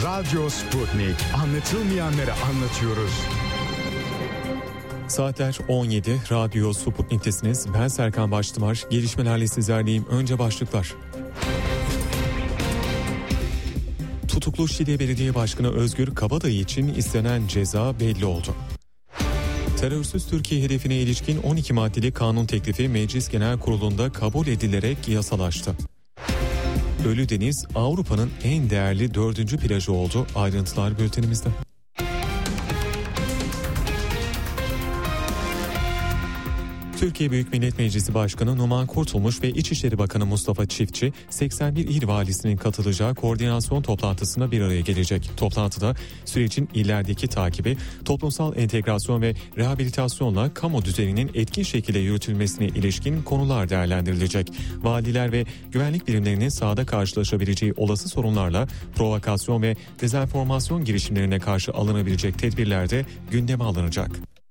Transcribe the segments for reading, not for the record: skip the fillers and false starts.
Radyo Sputnik. Anlatılmayanları anlatıyoruz. Saatler 17. Radyo Sputnik'tesiniz. Ben Serkan Baştımar. Gelişmelerle sizlerleyim. Önce başlıklar. Tutuklu Şile Belediye Başkanı Özgür Kabadayı için istenen ceza belli oldu. Terörsüz Türkiye hedefine ilişkin 12 maddeli kanun teklifi Meclis Genel Kurulu'nda kabul edilerek yasalaştı. Ölüdeniz Avrupa'nın en değerli 4. plajı oldu. Ayrıntılar bültenimizde. Türkiye Büyük Millet Meclisi Başkanı Numan Kurtulmuş ve İçişleri Bakanı Mustafa Çiftçi 81 il valisinin katılacağı koordinasyon toplantısına bir araya gelecek. Toplantıda sürecin illerdeki takibi, toplumsal entegrasyon ve rehabilitasyonla kamu düzeninin etkin şekilde yürütülmesine ilişkin konular değerlendirilecek. Valiler ve güvenlik birimlerinin sahada karşılaşabileceği olası sorunlarla provokasyon ve dezenformasyon girişimlerine karşı alınabilecek tedbirler de gündeme alınacak.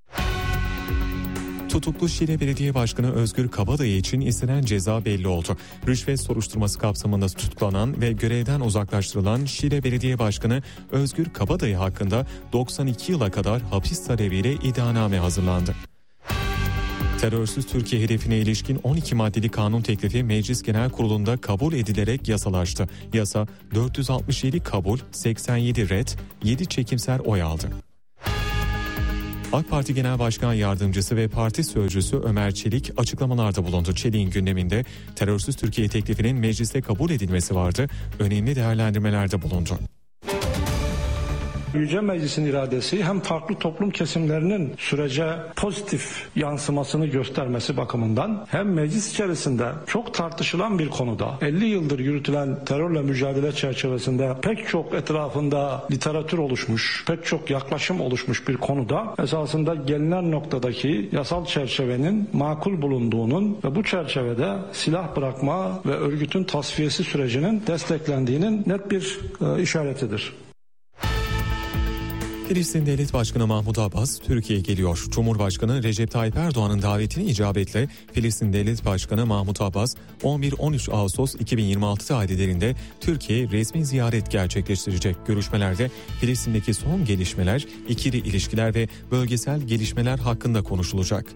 Tutuklu Şile Belediye Başkanı Özgür Kabadayı için istenen ceza belli oldu. Rüşvet soruşturması kapsamında tutuklanan ve görevden uzaklaştırılan Şile Belediye Başkanı Özgür Kabadayı hakkında 92 yıla kadar hapis talebiyle iddianame hazırlandı. Terörsüz Türkiye hedefine ilişkin 12 maddeli kanun teklifi Meclis Genel Kurulu'nda kabul edilerek yasalaştı. Yasa 467 kabul, 87 red, 7 çekimser oy aldı. AK Parti Genel Başkan Yardımcısı ve Parti Sözcüsü Ömer Çelik açıklamalarda bulundu. Çelik'in gündeminde terörsüz Türkiye teklifinin mecliste kabul edilmesi vardı. Önemli değerlendirmelerde bulundu. Yüce Meclis'in iradesi hem farklı toplum kesimlerinin sürece pozitif yansımasını göstermesi bakımından hem meclis içerisinde çok tartışılan bir konuda 50 yıldır yürütülen terörle mücadele çerçevesinde pek çok etrafında literatür oluşmuş, pek çok yaklaşım oluşmuş bir konuda esasında gelinen noktadaki yasal çerçevenin makul bulunduğunun ve bu çerçevede silah bırakma ve örgütün tasfiyesi sürecinin desteklendiğinin net bir işaretidir. Filistin Devlet Başkanı Mahmut Abbas Türkiye'ye geliyor. Cumhurbaşkanı Recep Tayyip Erdoğan'ın davetine icabetle Filistin Devlet Başkanı Mahmut Abbas 11-13 Ağustos 2026 tarihlerinde Türkiye'ye resmi ziyaret gerçekleştirecek. Görüşmelerde Filistin'deki son gelişmeler, ikili ilişkiler ve bölgesel gelişmeler hakkında konuşulacak.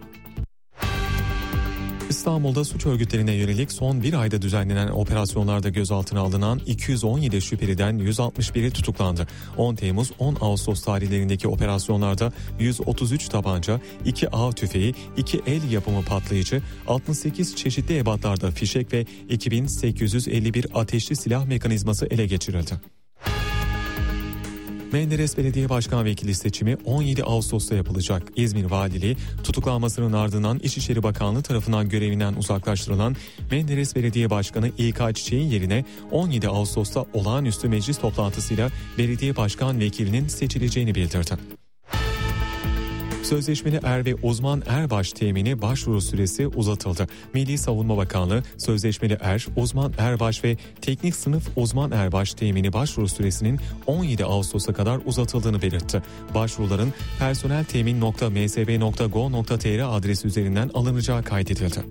İstanbul'da suç örgütlerine yönelik son bir ayda düzenlenen operasyonlarda gözaltına alınan 217 şüpheliden 161'i tutuklandı. 10 Temmuz 10 Ağustos tarihlerindeki operasyonlarda 133 tabanca, 2 av tüfeği, 2 el yapımı patlayıcı, 68 çeşitli ebatlarda fişek ve 2851 ateşli silah mekanizması ele geçirildi. Menderes Belediye Başkan Vekili seçimi 17 Ağustos'ta yapılacak. İzmir Valiliği tutuklanmasının ardından İçişleri Bakanlığı tarafından görevinden uzaklaştırılan Menderes Belediye Başkanı İlkay Çiçek'in yerine 17 Ağustos'ta olağanüstü meclis toplantısıyla belediye başkan vekilinin seçileceğini bildirdi. Sözleşmeli er ve uzman erbaş temini başvuru süresi uzatıldı. Milli Savunma Bakanlığı sözleşmeli er, uzman erbaş ve teknik sınıf uzman erbaş temini başvuru süresinin 17 Ağustos'a kadar uzatıldığını belirtti. Başvuruların personeltemin.msb.go.tr adresi üzerinden alınacağı kaydedildi.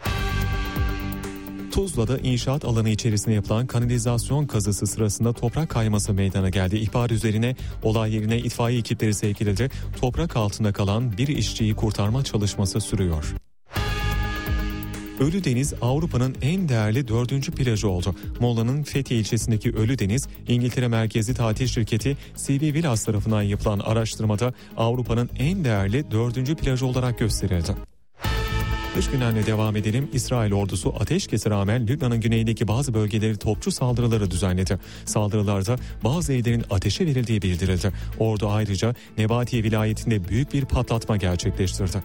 Tuzla'da inşaat alanı içerisinde yapılan kanalizasyon kazısı sırasında toprak kayması meydana geldi. İhbar üzerine olay yerine itfaiye ekipleri sevk edildi. Toprak altında kalan bir işçiyi kurtarma çalışması sürüyor. Ölüdeniz Avrupa'nın en değerli 4. plajı oldu. Muğla'nın Fethiye ilçesindeki Ölüdeniz, İngiltere merkezli tatil şirketi CV Villas tarafından yapılan araştırmada Avrupa'nın en değerli 4. plajı olarak gösterildi. Dış gündemle devam edelim. İsrail ordusu ateşkese rağmen Lübnan'ın güneyindeki bazı bölgeleri topçu saldırıları düzenledi. Saldırılarda bazı evlerin ateşe verildiği bildirildi. Ordu ayrıca Nebatiye vilayetinde büyük bir patlatma gerçekleştirdi.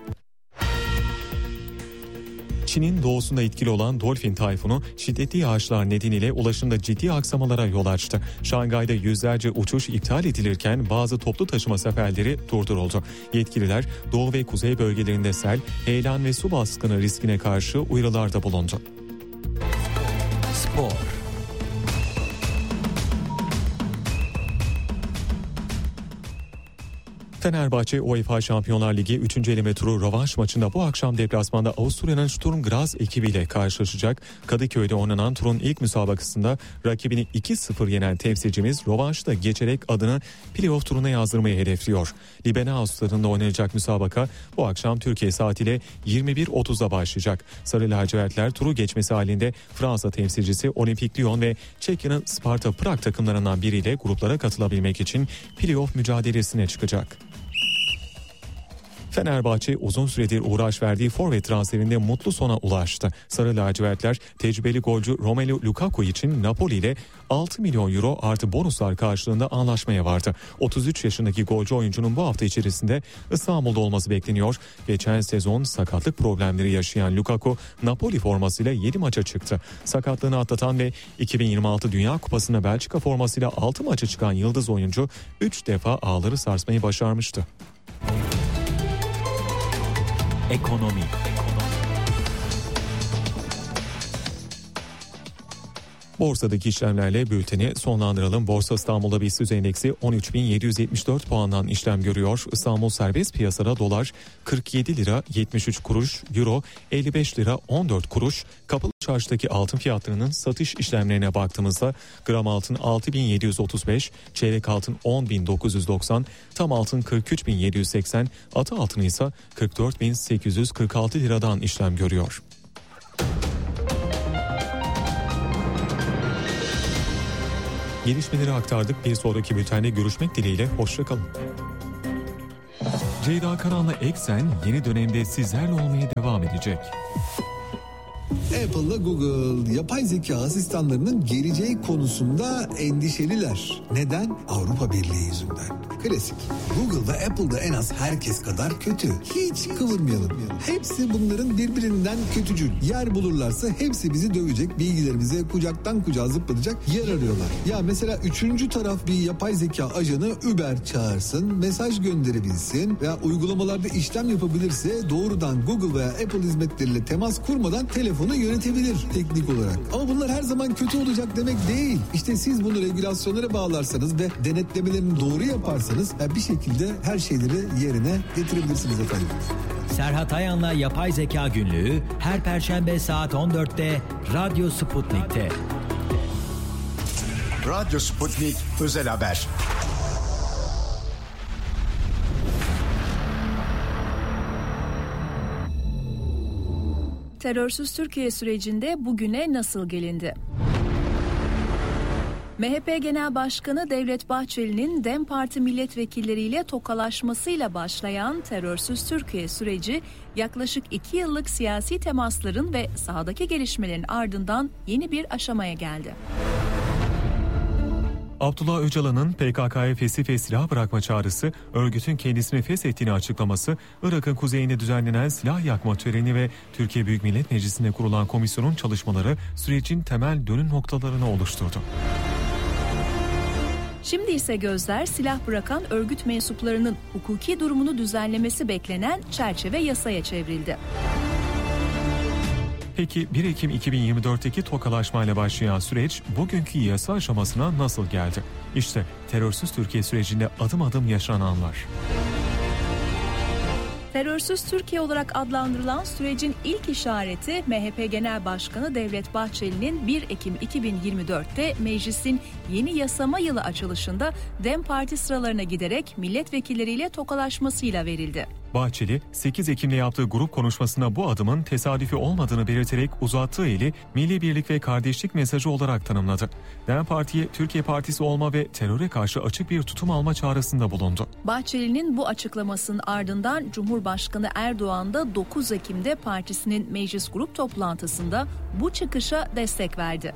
Çin'in doğusunda etkili olan Dolphin tayfunu şiddetli yağışlar nedeniyle ulaşımda ciddi aksamalara yol açtı. Şangay'da yüzlerce uçuş iptal edilirken bazı toplu taşıma seferleri durduruldu. Yetkililer doğu ve kuzey bölgelerinde sel, heyelan ve su baskını riskine karşı uyarılarda bulundu. Spor. Fenerbahçe UEFA Şampiyonlar Ligi 3. eleme turu rövanş maçında bu akşam deplasmanda Avusturya'nın Sturm Graz ekibiyle karşılaşacak. Kadıköy'de oynanan turun ilk müsabakasında rakibini 2-0 yenen temsilcimiz rövanşta geçerek adını playoff turuna yazdırmayı hedefliyor. Libenau stadında oynanacak müsabaka bu akşam Türkiye saatiyle 21.30'da başlayacak. Sarı lacivertler turu geçmesi halinde Fransa temsilcisi Olympique Lyon ve Çekya'nın Sparta Prag takımlarından biriyle gruplara katılabilmek için playoff mücadelesine çıkacak. Fenerbahçe uzun süredir uğraş verdiği forvet transferinde mutlu sona ulaştı. Sarı lacivertler tecrübeli golcü Romelu Lukaku için Napoli ile 6 milyon euro artı bonuslar karşılığında anlaşmaya vardı. 33 yaşındaki golcü oyuncunun bu hafta içerisinde İstanbul'da olması bekleniyor. Geçen sezon sakatlık problemleri yaşayan Lukaku Napoli formasıyla 7 maça çıktı. Sakatlığını atlatan ve 2026 Dünya Kupası'na Belçika formasıyla 6 maça çıkan yıldız oyuncu 3 defa ağları sarsmayı başarmıştı. Ekonomi. Borsadaki işlemlerle bülteni sonlandıralım. Borsa İstanbul'da BIST endeksi 13.774 puandan işlem görüyor. İstanbul serbest piyasada dolar 47 lira 73 kuruş, euro 55 lira 14 kuruş. Kapalı çarşıdaki altın fiyatlarının satış işlemlerine baktığımızda gram altın 6.735, çeyrek altın 10.990, tam altın 43.780, atı altını ise 44.846 liradan işlem görüyor. Gelişmeleri aktardık. Bir sonraki bültende görüşmek dileğiyle. Hoşça kalın. Ceyda Karan'la Eksen yeni dönemde sizlerle olmaya devam edecek. Apple'la Google yapay zeka asistanlarının geleceği konusunda endişeliler. Neden? Avrupa Birliği yüzünden. Klasik. Google ve Apple'da en az herkes kadar kötü. Hiç kıvırmayalım. Hepsi bunların birbirinden kötücül. Yer bulurlarsa hepsi bizi dövecek, bilgilerimize kucaktan kucağa zıplatacak yer arıyorlar. Ya mesela üçüncü taraf bir yapay zeka ajanı Uber çağırsın, mesaj gönderebilsin veya uygulamalarda işlem yapabilirse doğrudan Google veya Apple hizmetleriyle temas kurmadan telefonu yönetebilir teknik olarak. Ama bunlar her zaman kötü olacak demek değil. İşte siz bunu regülasyonlara bağlarsanız ve denetlemelerini doğru yaparsanız bir şekilde her şeyleri yerine getirebilirsiniz efendim. Serhat Ayan'la Yapay Zeka Günlüğü her Perşembe saat 14'te Radyo Sputnik'te. Radyo Sputnik Özel Haber. Terörsüz Türkiye sürecinde bugüne nasıl gelindi? MHP Genel Başkanı Devlet Bahçeli'nin DEM Parti milletvekilleriyle tokalaşmasıyla başlayan terörsüz Türkiye süreci yaklaşık 2 yıllık siyasi temasların ve sahadaki gelişmelerin ardından yeni bir aşamaya geldi. Abdullah Öcalan'ın PKK'ya fesih ve silah bırakma çağrısı, örgütün kendisini feshettiğini açıklaması, Irak'ın kuzeyinde düzenlenen silah yakma töreni ve Türkiye Büyük Millet Meclisi'nde kurulan komisyonun çalışmaları sürecin temel dönüm noktalarını oluşturdu. Şimdi ise gözler silah bırakan örgüt mensuplarının hukuki durumunu düzenlemesi beklenen çerçeve yasaya çevrildi. Peki 1 Ekim 2024'teki tokalaşmayla başlayan süreç bugünkü yasa aşamasına nasıl geldi? İşte terörsüz Türkiye sürecinde adım adım yaşananlar. Terörsüz Türkiye olarak adlandırılan sürecin ilk işareti MHP Genel Başkanı Devlet Bahçeli'nin 1 Ekim 2024'te meclisin yeni yasama yılı açılışında DEM Parti sıralarına giderek milletvekilleriyle tokalaşmasıyla verildi. Bahçeli, 8 Ekim'de yaptığı grup konuşmasında bu adımın tesadüfi olmadığını belirterek uzattığı eli milli birlik ve kardeşlik mesajı olarak tanımladı. DEM Parti'ye Türkiye Partisi olma ve teröre karşı açık bir tutum alma çağrısında bulundu. Bahçeli'nin bu açıklamasının ardından Cumhurbaşkanı Erdoğan da 9 Ekim'de partisinin meclis grup toplantısında bu çıkışa destek verdi.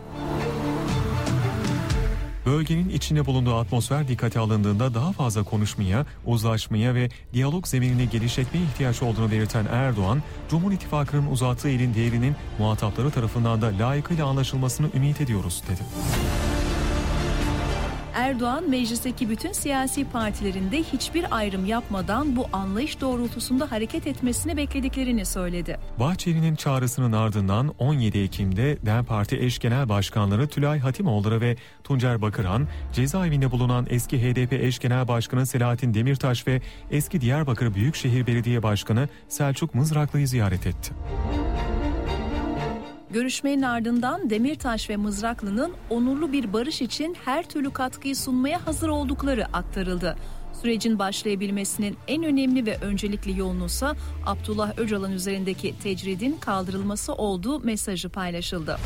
Bölgenin içinde bulunduğu atmosfer dikkate alındığında daha fazla konuşmaya, uzlaşmaya ve diyalog zeminini genişletmeye ihtiyaç olduğunu belirten Erdoğan, Cumhur İttifakı'nın uzattığı elin değerinin muhatapları tarafından da layıkıyla anlaşılmasını ümit ediyoruz dedi. Erdoğan, meclisteki bütün siyasi partilerinde hiçbir ayrım yapmadan bu anlayış doğrultusunda hareket etmesini beklediklerini söyledi. Bahçeli'nin çağrısının ardından 17 Ekim'de DEM Parti eş genel başkanları Tülay Hatimoğulları ve Tuncer Bakırhan, cezaevinde bulunan eski HDP eş genel başkanı Selahattin Demirtaş ve eski Diyarbakır Büyükşehir Belediye Başkanı Selçuk Mızraklı'yı ziyaret etti. Görüşmenin ardından Demirtaş ve Mızraklı'nın onurlu bir barış için her türlü katkıyı sunmaya hazır oldukları aktarıldı. Sürecin başlayabilmesinin en önemli ve öncelikli yolununsa Abdullah Öcalan üzerindeki tecridin kaldırılması olduğu mesajı paylaşıldı.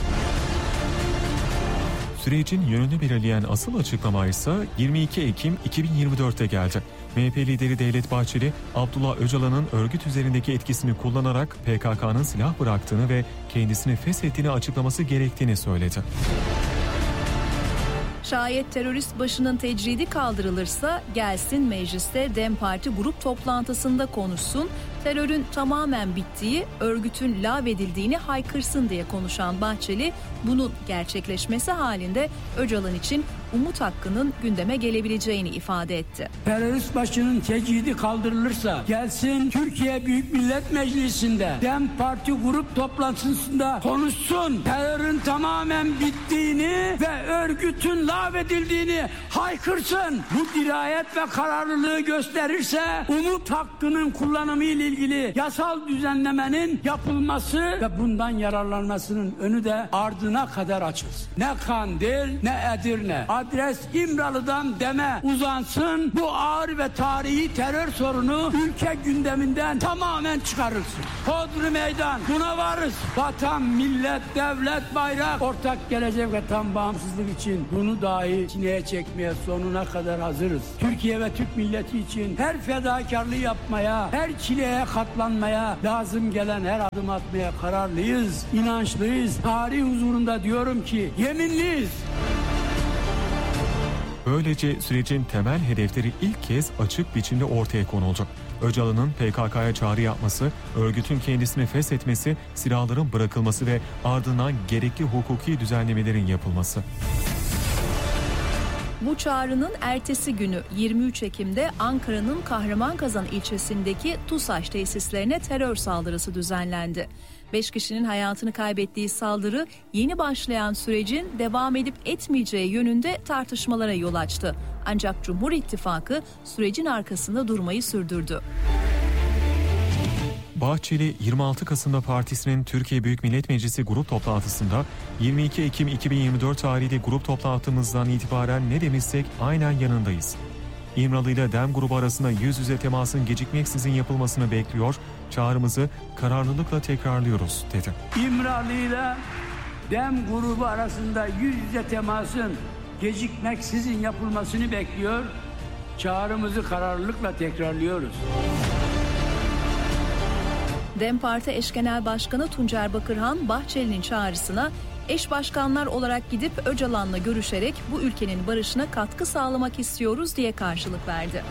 Sürecin yönünü belirleyen asıl açıklama ise 22 Ekim 2024'te geldi. MHP lideri Devlet Bahçeli, Abdullah Öcalan'ın örgüt üzerindeki etkisini kullanarak PKK'nın silah bıraktığını ve kendisini feshettiğini açıklaması gerektiğini söyledi. Şayet terörist başının tecridi kaldırılırsa gelsin mecliste DEM Parti grup toplantısında konuşsun, terörün tamamen bittiği, örgütün lağvedildiğini haykırsın diye konuşan Bahçeli, bunun gerçekleşmesi halinde Öcalan için umut hakkının gündeme gelebileceğini ifade etti. Terörist başının tecridi kaldırılırsa gelsin Türkiye Büyük Millet Meclisi'nde DEM Parti grup toplantısında konuşsun, terörün tamamen bittiğini ve örgütün lağvedildiğini haykırsın. Bu dirayet ve kararlılığı gösterirse umut hakkının kullanımı ile ilgili yasal düzenlemenin yapılması ve bundan yararlanmasının önü de ardına kadar açılsın. Ne Kandil ne Edirne, adres İmralı'dan DEM'e uzansın, bu ağır ve tarihi terör sorunu ülke gündeminden tamamen çıkarılsın. Hodri meydan, buna varız. Vatan, millet, devlet, bayrak, ortak gelecek ve tam bağımsızlık için bunu dahi sineye çekmeye sonuna kadar hazırız. Türkiye ve Türk milleti için her fedakarlığı yapmaya, her çileye katlanmaya, lazım gelen her adım atmaya kararlıyız, inançlıyız. Tarih huzurunda diyorum ki yeminliyiz. Böylece sürecin temel hedefleri ilk kez açık biçimde ortaya konuldu. Öcalan'ın PKK'ya çağrı yapması, örgütün kendisini feshetmesi, silahların bırakılması ve ardından gerekli hukuki düzenlemelerin yapılması. Bu çağrının ertesi günü 23 Ekim'de Ankara'nın Kahramanmaraş ilçesindeki TUSAŞ tesislerine terör saldırısı düzenlendi. 5 kişinin hayatını kaybettiği saldırı yeni başlayan sürecin devam edip etmeyeceği yönünde tartışmalara yol açtı. Ancak Cumhur İttifakı sürecin arkasında durmayı sürdürdü. Bahçeli 26 Kasım'da partisinin Türkiye Büyük Millet Meclisi grup toplantısında 22 Ekim 2024 tarihli grup toplantımızdan itibaren ne demişsek aynen yanındayız. İmralı ile DEM grubu arasında yüz yüze temasın gecikmeksizin yapılmasını bekliyor, çağrımızı kararlılıkla tekrarlıyoruz dedi. İmralı ile DEM grubu arasında yüz yüze temasın gecikmeksizin yapılmasını bekliyor, çağrımızı kararlılıkla tekrarlıyoruz. DEM Parti Eş Genel Başkanı Tuncer Bakırhan, Bahçeli'nin çağrısına eş başkanlar olarak gidip Öcalan'la görüşerek bu ülkenin barışına katkı sağlamak istiyoruz diye karşılık verdi.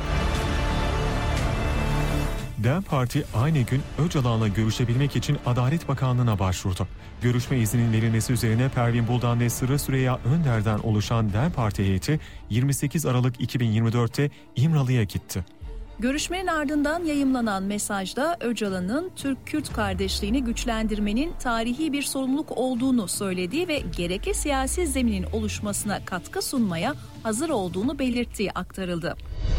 DEM Parti aynı gün Öcalan'la görüşebilmek için Adalet Bakanlığı'na başvurdu. Görüşme izninin verilmesi üzerine Pervin Buldan ve Sırrı Süreyya Önder'den oluşan DEM Parti heyeti 28 Aralık 2024'te İmralı'ya gitti. Görüşmenin ardından yayımlanan mesajda Öcalan'ın Türk-Kürt kardeşliğini güçlendirmenin tarihi bir sorumluluk olduğunu söylediği ve gerekli siyasi zeminin oluşmasına katkı sunmaya hazır olduğunu belirttiği aktarıldı.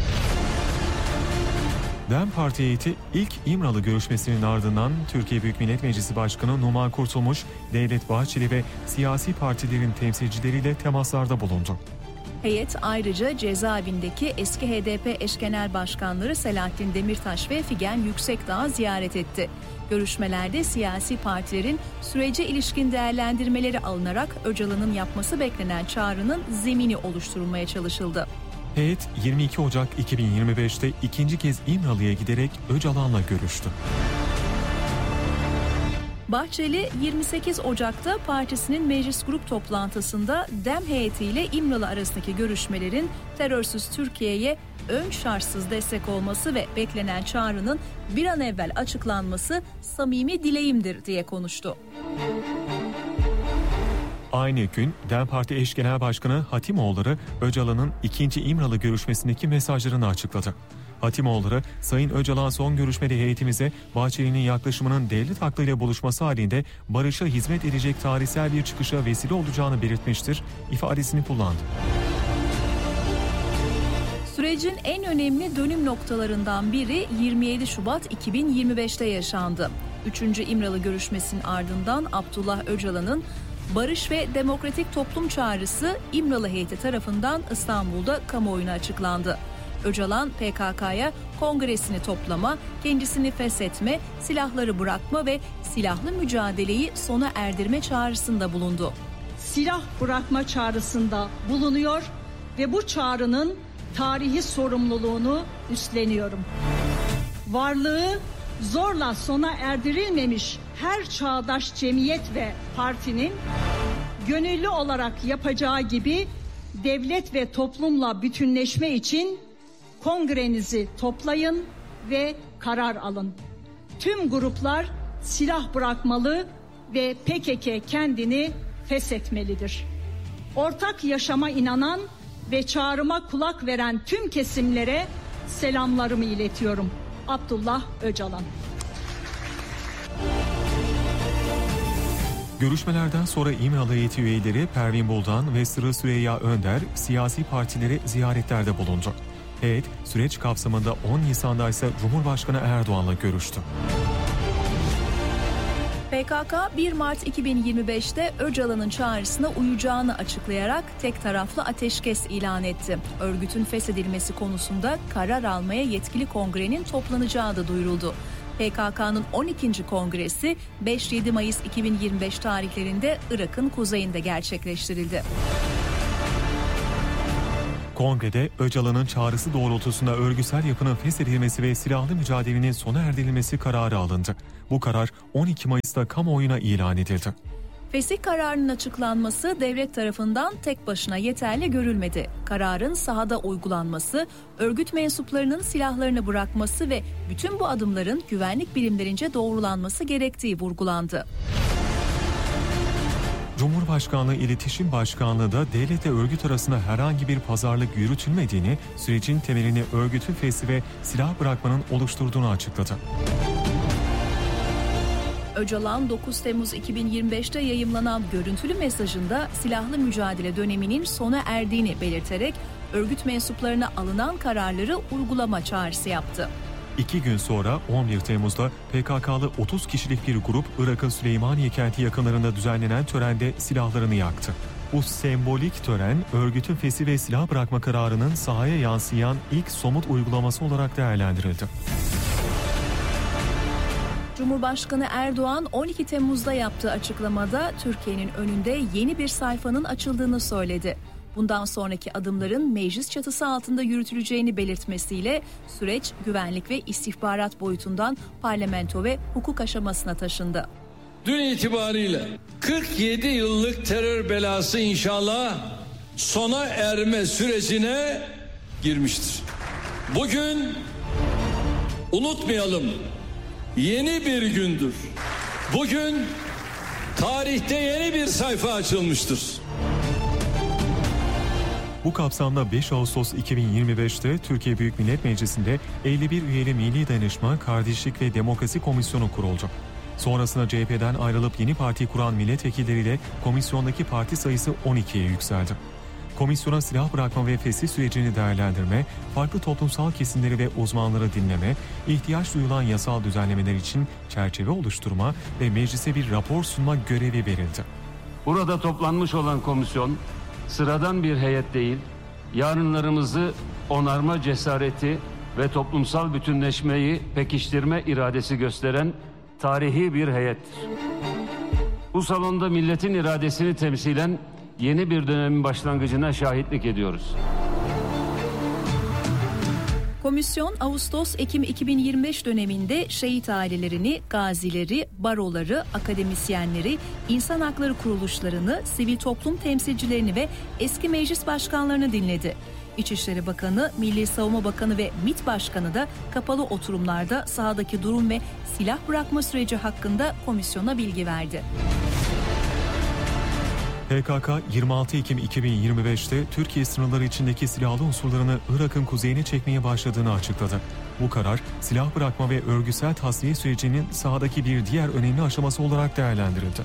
DEM Parti heyeti ilk İmralı görüşmesinin ardından Türkiye Büyük Millet Meclisi Başkanı Numan Kurtulmuş, Devlet Bahçeli ve siyasi partilerin temsilcileriyle temaslarda bulundu. Heyet ayrıca cezaevindeki eski HDP eş genel başkanları Selahattin Demirtaş ve Figen Yüksekdağ'ı ziyaret etti. Görüşmelerde siyasi partilerin sürece ilişkin değerlendirmeleri alınarak Öcalan'ın yapması beklenen çağrının zemini oluşturulmaya çalışıldı. Heyet 22 Ocak 2025'te ikinci kez İmralı'ya giderek Öcalan'la görüştü. Bahçeli 28 Ocak'ta partisinin meclis grup toplantısında DEM heyetiyle İmralı arasındaki görüşmelerin terörsüz Türkiye'ye ön şartsız destek olması ve beklenen çağrının bir an evvel açıklanması samimi dileğimdir diye konuştu. Aynı gün DEM Parti eş genel başkanı Hatimoğulları Öcalan'ın 2. İmralı görüşmesindeki mesajlarını açıkladı. Hatimoğulları, Sayın Öcalan son görüşmede heyetimize Bahçeli'nin yaklaşımının devlet aklıyla buluşması halinde barışa hizmet edecek tarihsel bir çıkışa vesile olacağını belirtmiştir ifadesini kullandı. Sürecin en önemli dönüm noktalarından biri 27 Şubat 2025'te yaşandı. 3. İmralı görüşmesinin ardından Abdullah Öcalan'ın barış ve demokratik toplum çağrısı İmralı heyeti tarafından İstanbul'da kamuoyuna açıklandı. Öcalan, PKK'ya kongresini toplama, kendisini feshetme, silahları bırakma ve silahlı mücadeleyi sona erdirme çağrısında bulundu. Silah bırakma çağrısında bulunuyor ve bu çağrının tarihi sorumluluğunu üstleniyorum. Varlığı zorla sona erdirilmemiş her çağdaş cemiyet ve partinin gönüllü olarak yapacağı gibi devlet ve toplumla bütünleşme için kongrenizi toplayın ve karar alın. Tüm gruplar silah bırakmalı ve PKK kendini feshetmelidir. Ortak yaşama inanan ve çağrıma kulak veren tüm kesimlere selamlarımı iletiyorum. Abdullah Öcalan. Görüşmelerden sonra İmralı heyeti üyeleri Pervin Buldan ve Sırrı Süreyya Önder siyasi partileri ziyaretlerde bulundu. Heyet süreç kapsamında 10 Nisan'da ise Cumhurbaşkanı Erdoğan'la görüştü. PKK 1 Mart 2025'te Öcalan'ın çağrısına uyacağını açıklayarak tek taraflı ateşkes ilan etti. Örgütün feshedilmesi konusunda karar almaya yetkili kongrenin toplanacağı da duyuruldu. PKK'nın 12. kongresi 5-7 Mayıs 2025 tarihlerinde Irak'ın kuzeyinde gerçekleştirildi. Kongrede Öcalan'ın çağrısı doğrultusunda örgütsel yapının feshedilmesi ve silahlı mücadelenin sona erdirilmesi kararı alındı. Bu karar 12 Mayıs'ta kamuoyuna ilan edildi. Fesih kararının açıklanması devlet tarafından tek başına yeterli görülmedi. Kararın sahada uygulanması, örgüt mensuplarının silahlarını bırakması ve bütün bu adımların güvenlik birimlerince doğrulanması gerektiği vurgulandı. Cumhurbaşkanlığı İletişim Başkanlığı da devletle örgüt arasında herhangi bir pazarlık yürütülmediğini, sürecin temelini örgütün feshi ve silah bırakmanın oluşturduğunu açıkladı. Öcalan 9 Temmuz 2025'te yayımlanan görüntülü mesajında silahlı mücadele döneminin sona erdiğini belirterek örgüt mensuplarına alınan kararları uygulama çağrısı yaptı. 2 gün sonra 11 Temmuz'da PKK'lı 30 kişilik bir grup Irak'ın Süleymaniye kenti yakınlarında düzenlenen törende silahlarını yaktı. Bu sembolik tören örgütün feshi ve silah bırakma kararının sahaya yansıyan ilk somut uygulaması olarak değerlendirildi. Cumhurbaşkanı Erdoğan 12 Temmuz'da yaptığı açıklamada Türkiye'nin önünde yeni bir sayfanın açıldığını söyledi. Bundan sonraki adımların meclis çatısı altında yürütüleceğini belirtmesiyle süreç güvenlik ve istihbarat boyutundan parlamento ve hukuk aşamasına taşındı. Dün itibariyle 47 yıllık terör belası inşallah sona erme sürecine girmiştir. Bugün unutmayalım, yeni bir gündür. Bugün tarihte yeni bir sayfa açılmıştır. Bu kapsamda 5 Ağustos 2025'te Türkiye Büyük Millet Meclisi'nde 51 üyeli Milli Dayanışma, Kardeşlik ve Demokrasi Komisyonu kuruldu. Sonrasında CHP'den ayrılıp yeni parti kuran milletvekilleriyle komisyondaki parti sayısı 12'ye yükseldi. Komisyona silah bırakma ve fesih sürecini değerlendirme, farklı toplumsal kesimleri ve uzmanları dinleme, ihtiyaç duyulan yasal düzenlemeler için çerçeve oluşturma ve meclise bir rapor sunma görevi verildi. Burada toplanmış olan komisyon sıradan bir heyet değil, yarınlarımızı onarma cesareti ve toplumsal bütünleşmeyi pekiştirme iradesi gösteren tarihi bir heyettir. Bu salonda milletin iradesini temsilen yeni bir dönemin başlangıcına şahitlik ediyoruz. Komisyon Ağustos-Ekim 2025 döneminde şehit ailelerini, gazileri, baroları, akademisyenleri, insan hakları kuruluşlarını, sivil toplum temsilcilerini ve eski meclis başkanlarını dinledi. İçişleri Bakanı, Milli Savunma Bakanı ve MİT Başkanı da kapalı oturumlarda sahadaki durum ve silah bırakma süreci hakkında komisyona bilgi verdi. PKK 26 Ekim 2025'te Türkiye sınırları içindeki silahlı unsurlarını Irak'ın kuzeyine çekmeye başladığını açıkladı. Bu karar silah bırakma ve örgütsel tasfiye sürecinin sahadaki bir diğer önemli aşaması olarak değerlendirildi.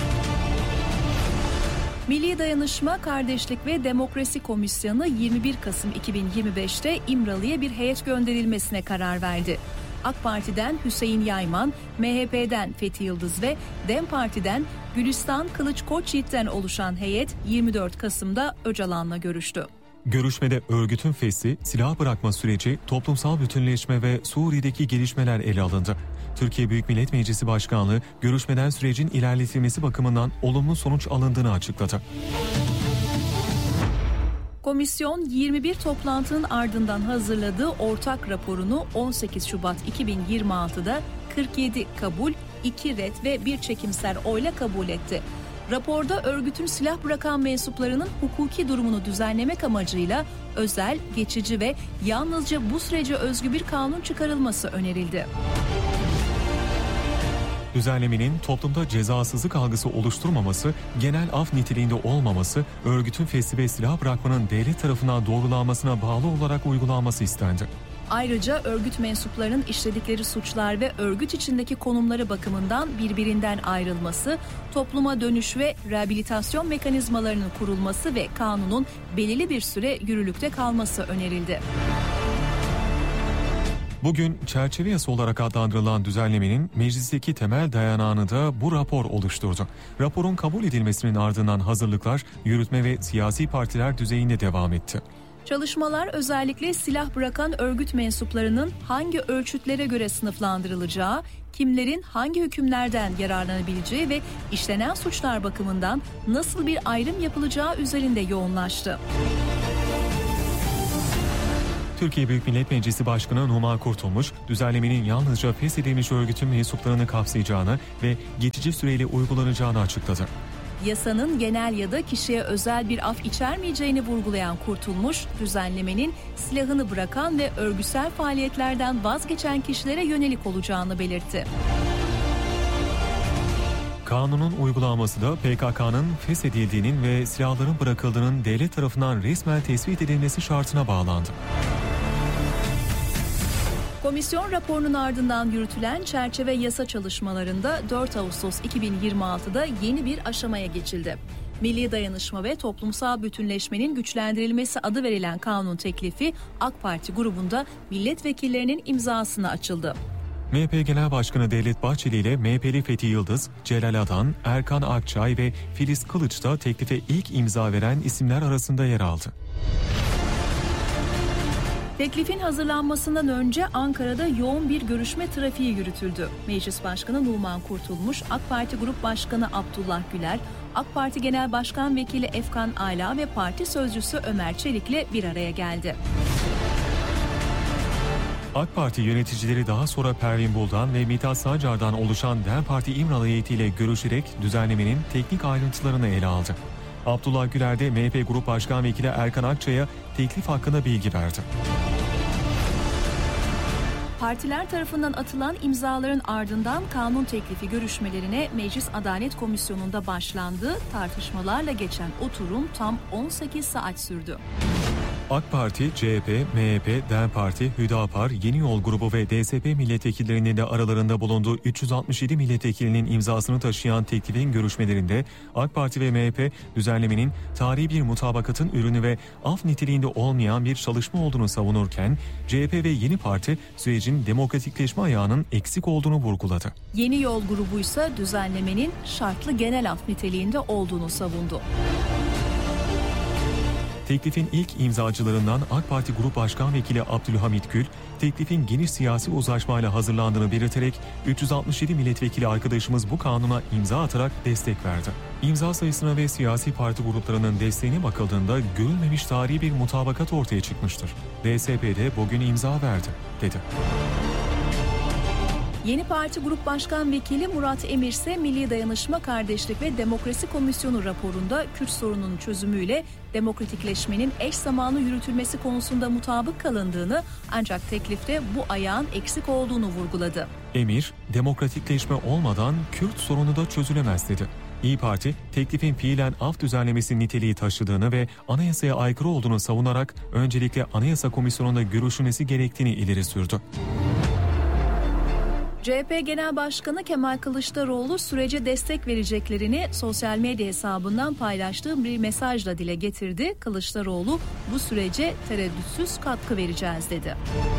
Milli Dayanışma, Kardeşlik ve Demokrasi Komisyonu 21 Kasım 2025'te İmralı'ya bir heyet gönderilmesine karar verdi. AK Parti'den Hüseyin Yayman, MHP'den Fethi Yıldız ve DEM Parti'den Gülistan Kılıç Koçyiğit'ten oluşan heyet 24 Kasım'da Öcalan'la görüştü. Görüşmede örgütün fesli, silah bırakma süreci, toplumsal bütünleşme ve Suriye'deki gelişmeler ele alındı. Türkiye Büyük Millet Meclisi Başkanlığı görüşmeden sürecin ilerletilmesi bakımından olumlu sonuç alındığını açıkladı. Komisyon 21 toplantının ardından hazırladığı ortak raporunu 18 Şubat 2026'da 47 kabul, 2 ret ve 1 çekimser oyla kabul etti. Raporda örgütün silah bırakan mensuplarının hukuki durumunu düzenlemek amacıyla özel, geçici ve yalnızca bu sürece özgü bir kanun çıkarılması önerildi. Düzenlemenin toplumda cezasızlık algısı oluşturmaması, genel af niteliğinde olmaması, örgütün fesli ve silah bırakmanın devlet tarafından doğrulanmasına bağlı olarak uygulanması istendi. Ayrıca örgüt mensuplarının işledikleri suçlar ve örgüt içindeki konumları bakımından birbirinden ayrılması, topluma dönüş ve rehabilitasyon mekanizmalarının kurulması ve kanunun belirli bir süre yürürlükte kalması önerildi. Bugün çerçeve yasa olarak adlandırılan düzenlemenin meclisteki temel dayanağını da bu rapor oluşturdu. Raporun kabul edilmesinin ardından hazırlıklar yürütme ve siyasi partiler düzeyinde devam etti. Çalışmalar özellikle silah bırakan örgüt mensuplarının hangi ölçütlere göre sınıflandırılacağı, kimlerin hangi hükümlerden yararlanabileceği ve işlenen suçlar bakımından nasıl bir ayrım yapılacağı üzerinde yoğunlaştı. Türkiye Büyük Millet Meclisi Başkanı Numan Kurtulmuş, düzenlemenin yalnızca feshedilmiş örgütün mensuplarını kapsayacağını ve geçici süreyle uygulanacağını açıkladı. Yasanın genel ya da kişiye özel bir af içermeyeceğini vurgulayan Kurtulmuş, düzenlemenin silahını bırakan ve örgütsel faaliyetlerden vazgeçen kişilere yönelik olacağını belirtti. Kanunun uygulanması da PKK'nın feshedildiğinin ve silahların bırakıldığının devlet tarafından resmen tespit edilmesi şartına bağlandı. Komisyon raporunun ardından yürütülen çerçeve yasa çalışmalarında 4 Ağustos 2026'da yeni bir aşamaya geçildi. Milli Dayanışma ve Toplumsal Bütünleşmenin Güçlendirilmesi adı verilen kanun teklifi AK Parti grubunda milletvekillerinin imzasına açıldı. MHP Genel Başkanı Devlet Bahçeli ile MHP'li Fethi Yıldız, Celal Adan, Erkan Akçay ve Filiz Kılıç da teklife ilk imza veren isimler arasında yer aldı. Teklifin hazırlanmasından önce Ankara'da yoğun bir görüşme trafiği yürütüldü. Meclis Başkanı Numan Kurtulmuş, AK Parti Grup Başkanı Abdullah Güler, AK Parti Genel Başkan Vekili Efkan Ala ve Parti Sözcüsü Ömer Çelik'le bir araya geldi. AK Parti yöneticileri daha sonra Pervin Buldan ve Mithat Sancar'dan oluşan DEM Parti İmralı heyetiyle görüşerek düzenlemenin teknik ayrıntılarını ele aldı. Abdullah Güler de MHP Grup Başkan Vekili Erkan Akçay'a teklif hakkında bilgi verdi. Partiler tarafından atılan imzaların ardından kanun teklifi görüşmelerine Meclis Adalet Komisyonu'nda başlandı. Tartışmalarla geçen oturum tam 18 saat sürdü. AK Parti, CHP, MHP, DEM Parti, Hüdapar, Yeni Yol Grubu ve DSP milletvekillerinin de aralarında bulunduğu 367 milletvekilinin imzasını taşıyan teklifin görüşmelerinde AK Parti ve MHP düzenlemenin tarihi bir mutabakatın ürünü ve af niteliğinde olmayan bir çalışma olduğunu savunurken CHP ve Yeni Parti sürecin demokratikleşme ayağının eksik olduğunu vurguladı. Yeni Yol Grubu ise düzenlemenin şartlı genel af niteliğinde olduğunu savundu. Teklifin ilk imzacılarından AK Parti Grup Başkan Vekili Abdülhamit Gül, teklifin geniş siyasi uzlaşmayla hazırlandığını belirterek 367 milletvekili arkadaşımız bu kanuna imza atarak destek verdi. İmza sayısına ve siyasi parti gruplarının desteğine bakıldığında görülmemiş tarihi bir mutabakat ortaya çıkmıştır. DSP de bugün imza verdi, dedi. Yeni Parti Grup Başkan Vekili Murat Emir ise Milli Dayanışma, Kardeşlik ve Demokrasi Komisyonu raporunda Kürt sorununun çözümüyle demokratikleşmenin eş zamanlı yürütülmesi konusunda mutabık kalındığını ancak teklifte bu ayağın eksik olduğunu vurguladı. Emir, demokratikleşme olmadan Kürt sorunu da çözülemez dedi. İYİ Parti, teklifin fiilen af düzenlemesi niteliği taşıdığını ve anayasaya aykırı olduğunu savunarak öncelikle Anayasa Komisyonu'nda görüşülmesi gerektiğini ileri sürdü. CHP Genel Başkanı Kemal Kılıçdaroğlu sürece destek vereceklerini sosyal medya hesabından paylaştığı bir mesajla dile getirdi. Kılıçdaroğlu bu sürece tereddütsüz katkı vereceğiz dedi.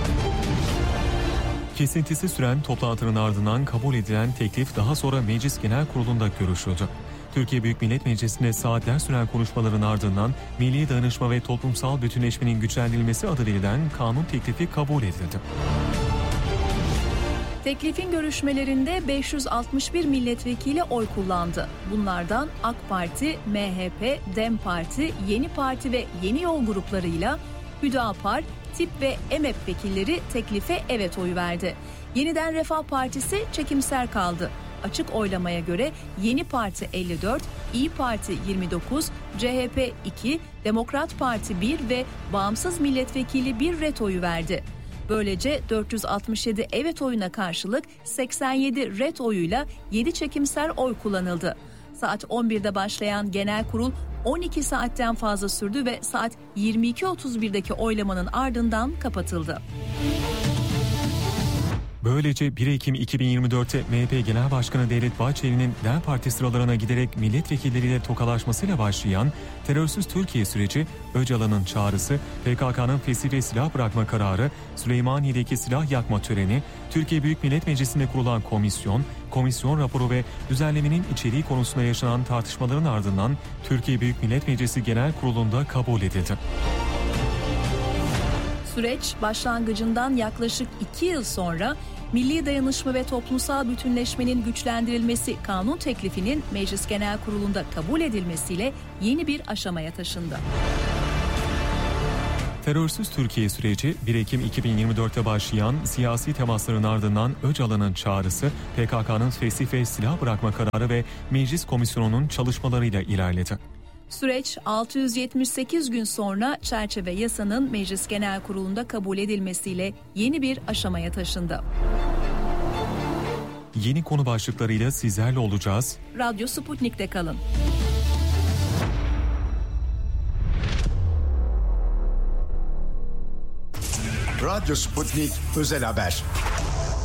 Kesintisi süren toplantının ardından kabul edilen teklif daha sonra Meclis Genel Kurulu'nda görüşüldü. Türkiye Büyük Millet Meclisi'nde saatler süren konuşmaların ardından Milli Dayanışma ve Toplumsal Bütünleşmenin güçlendirilmesi adı verilen kanun teklifi kabul edildi. Teklifin görüşmelerinde 561 milletvekili oy kullandı. Bunlardan AK Parti, MHP, DEM Parti, Yeni Parti ve Yeni Yol gruplarıyla Hüdapar, TİP ve EMEP vekilleri teklife evet oyu verdi. Yeniden Refah Partisi çekimser kaldı. Açık oylamaya göre Yeni Parti 54, İYİ Parti 29, CHP 2, Demokrat Parti 1 ve Bağımsız Milletvekili 1 ret oyu verdi. Böylece 467 evet oyuna karşılık 87 ret oyuyla 7 çekimser oy kullanıldı. Saat 11'de başlayan genel kurul 12 saatten fazla sürdü ve saat 22.31'deki oylamanın ardından kapatıldı. Böylece 1 Ekim 2024'te MHP Genel Başkanı Devlet Bahçeli'nin DEM Parti sıralarına giderek milletvekilleriyle tokalaşmasıyla başlayan terörsüz Türkiye süreci, Öcalan'ın çağrısı, PKK'nın fesih ve silah bırakma kararı, Süleymaniye'deki silah yakma töreni, Türkiye Büyük Millet Meclisi'nde kurulan komisyon raporu ve düzenlemenin içeriği konusunda yaşanan tartışmaların ardından Türkiye Büyük Millet Meclisi Genel Kurulu'nda kabul edildi. Süreç başlangıcından yaklaşık 2 yıl sonra Milli Dayanışma ve Toplumsal Bütünleşmenin güçlendirilmesi kanun teklifinin Meclis Genel Kurulu'nda kabul edilmesiyle yeni bir aşamaya taşındı. Terörsüz Türkiye süreci 1 Ekim 2024'te başlayan siyasi temasların ardından Öcalan'ın çağrısı, PKK'nın fesih ve silah bırakma kararı ve Meclis Komisyonu'nun çalışmalarıyla ilerledi. Süreç 678 gün sonra çerçeve yasanın Meclis Genel Kurulu'nda kabul edilmesiyle yeni bir aşamaya taşındı. Yeni konu başlıklarıyla sizlerle olacağız. Radyo Sputnik'te kalın. Radyo Sputnik Özel Haber.